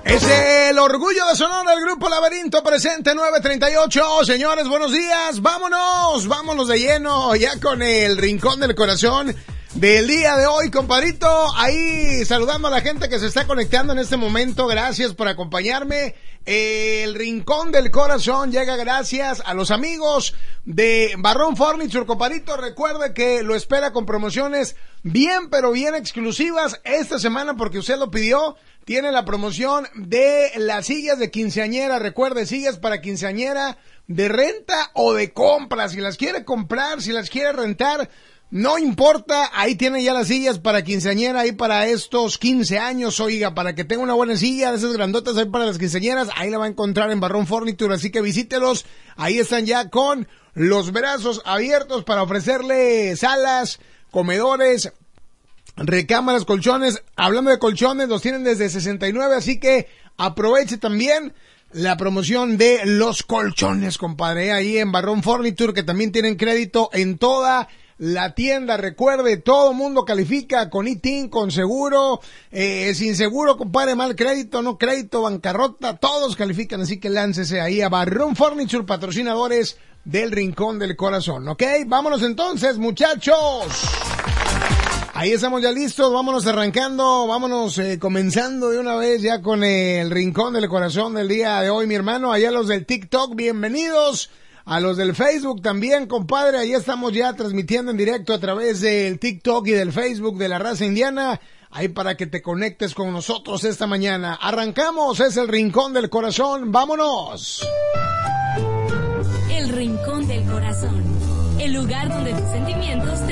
Es el orgullo de Sonora, el grupo Laberinto presente 938. Señores, buenos días. Vámonos de lleno ya con el rincón del corazón del día de hoy, compadrito. Ahí saludando a la gente que se está conectando en este momento. Gracias por acompañarme. El rincón del corazón llega gracias a los amigos de Barrón Furniture, compadrito. Recuerde que lo espera con promociones bien, pero bien exclusivas esta semana porque usted lo pidió. Tiene la promoción de las sillas de quinceañera. Recuerde, sillas para quinceañera de renta o de compra. Si las quiere comprar, si las quiere rentar, no importa. Ahí tiene ya las sillas para quinceañera, ahí para estos 15 años, oiga, para que tenga una buena silla, de esas grandotas ahí para las quinceañeras. Ahí la va a encontrar en Barrón Furniture, así que visítelos. Ahí están ya con los brazos abiertos para ofrecerle salas, comedores, recámaras, colchones. Hablando de colchones, los tienen desde 69, así que aproveche también la promoción de los colchones, compadre, ahí en Barrón Furniture, que también tienen crédito en toda la tienda. Recuerde, todo mundo califica con ITIN, con seguro, sin seguro, compadre, mal crédito, no crédito, bancarrota, todos califican, así que láncese ahí a Barrón Furniture, patrocinadores del Rincón del Corazón, ¿ok? Vámonos entonces, muchachos. Ahí estamos ya listos, vámonos arrancando, vámonos comenzando de una vez ya con el Rincón del Corazón del día de hoy, mi hermano. Allá los del TikTok, bienvenidos. A los del Facebook también, compadre, ahí estamos ya transmitiendo en directo a través del TikTok y del Facebook de la Raza Indiana. Ahí para que te conectes con nosotros esta mañana. Arrancamos, es el Rincón del Corazón, vámonos. El Rincón del Corazón, el lugar donde tus sentimientos